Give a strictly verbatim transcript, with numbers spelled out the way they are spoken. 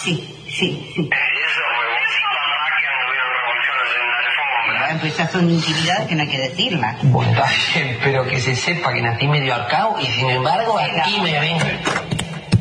sí, sí, sí. Eso, pues vos y papá que anduvieron revolcados en la alfombra. Bueno, pues esas son intimidades que no hay que decirlas. Bueno, está bien, pero que se sepa que nací medio arcao y sin embargo aquí me ven.